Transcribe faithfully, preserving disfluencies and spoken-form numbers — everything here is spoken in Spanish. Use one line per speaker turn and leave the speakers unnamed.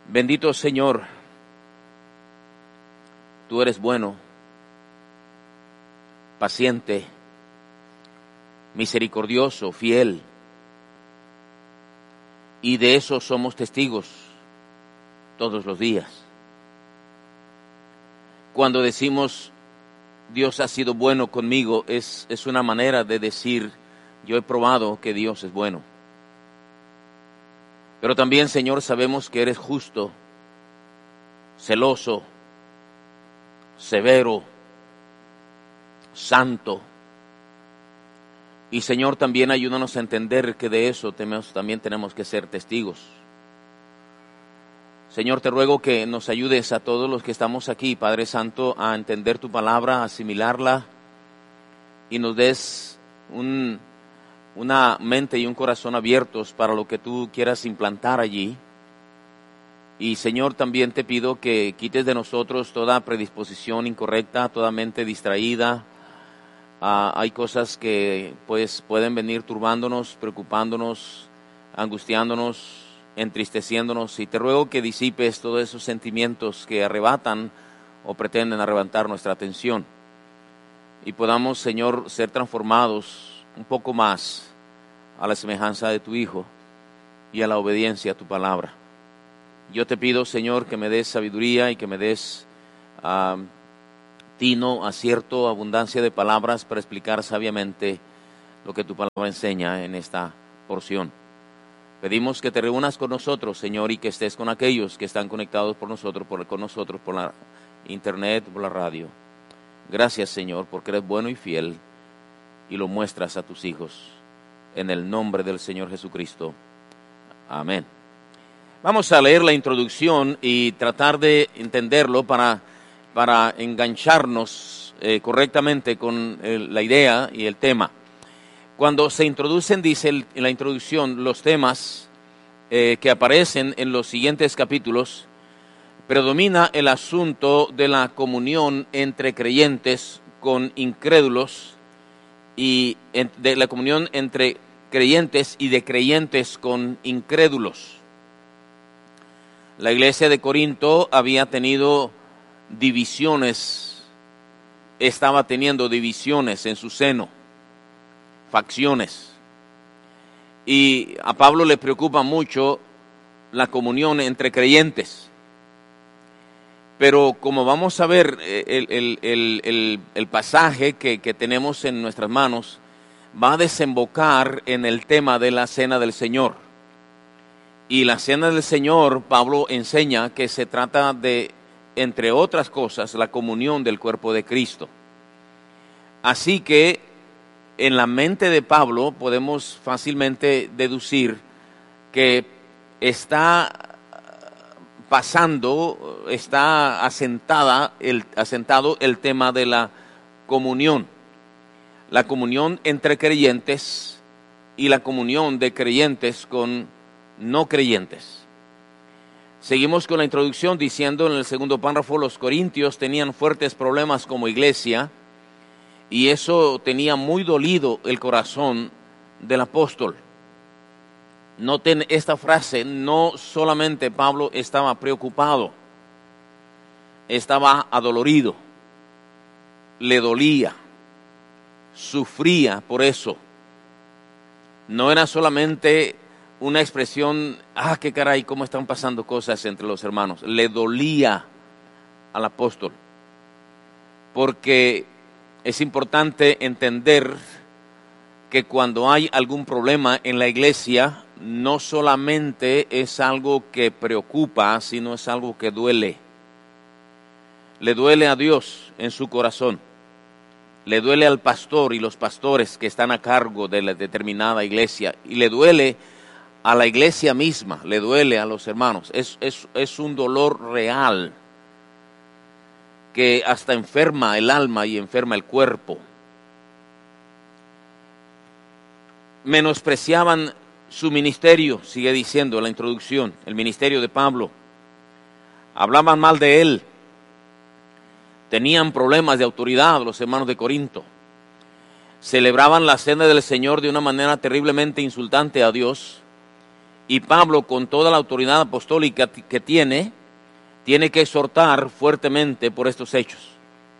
Bendito Señor, tú eres bueno, paciente, misericordioso, fiel, y de eso somos testigos todos los días. Cuando decimos Dios ha sido bueno conmigo, es, es una manera de decir yo he probado que Dios es bueno. Pero también, Señor, sabemos que eres justo, celoso, severo, santo. Y, Señor, también ayúdanos a entender que de eso tenemos, también tenemos que ser testigos. Señor, te ruego que nos ayudes a todos los que estamos aquí, Padre Santo, a entender tu palabra, a asimilarla, y nos des un... una mente y un corazón abiertos para lo que tú quieras implantar allí. Y Señor, también te pido que quites de nosotros toda predisposición incorrecta, toda mente distraída. Uh, hay cosas que pues pueden venir turbándonos, preocupándonos, angustiándonos, entristeciéndonos, y te ruego que disipes todos esos sentimientos que arrebatan o pretenden arrebatar nuestra atención, y podamos, Señor, ser transformados un poco más a la semejanza de tu Hijo y a la obediencia a tu palabra. Yo te pido, Señor, que me des sabiduría y que me des uh, tino, acierto, abundancia de palabras para explicar sabiamente lo que tu palabra enseña en esta porción. Pedimos que te reúnas con nosotros, Señor, y que estés con aquellos que están conectados por nosotros, por, con nosotros por la internet, por la radio. Gracias, Señor, porque eres bueno y fiel y lo muestras a tus hijos. En el nombre del Señor Jesucristo. Amén. Vamos a leer la introducción y tratar de entenderlo para, para engancharnos eh, correctamente con el, la idea y el tema. Cuando se introducen, dice el, en la introducción, los temas eh, que aparecen en los siguientes capítulos, predomina el asunto de la comunión entre creyentes con incrédulos, y de la comunión entre creyentes y de creyentes con incrédulos. La iglesia de Corinto había tenido divisiones, estaba teniendo divisiones en su seno, facciones. Y a Pablo le preocupa mucho la comunión entre creyentes. Pero como vamos a ver el, el, el, el, el pasaje que, que tenemos en nuestras manos, va a desembocar en el tema de la cena del Señor. Y la cena del Señor, Pablo enseña que se trata de, entre otras cosas, la comunión del cuerpo de Cristo. Así que en la mente de Pablo podemos fácilmente deducir que está pasando, está asentada el, asentado el tema de la comunión. La comunión entre creyentes y la comunión de creyentes con no creyentes. Seguimos con la introducción diciendo en el segundo párrafo, los corintios tenían fuertes problemas como iglesia y eso tenía muy dolido el corazón del apóstol. Noten esta frase, no solamente Pablo estaba preocupado, estaba adolorido, le dolía, sufría por eso. No era solamente una expresión, ah, qué caray, cómo están pasando cosas entre los hermanos. Le dolía al apóstol, porque es importante entender que cuando hay algún problema en la iglesia, no solamente es algo que preocupa, sino es algo que duele. Le duele a Dios en su corazón. Le duele al pastor y los pastores que están a cargo de la determinada iglesia. Y le duele a la iglesia misma, le duele a los hermanos. Es, es, es un dolor real que hasta enferma el alma y enferma el cuerpo. Menospreciaban su ministerio, sigue diciendo la introducción, el ministerio de Pablo. Hablaban mal de él. Tenían problemas de autoridad los hermanos de Corinto. Celebraban la cena del Señor de una manera terriblemente insultante a Dios Y Pablo, con toda la autoridad apostólica que tiene, tiene que exhortar fuertemente por estos hechos.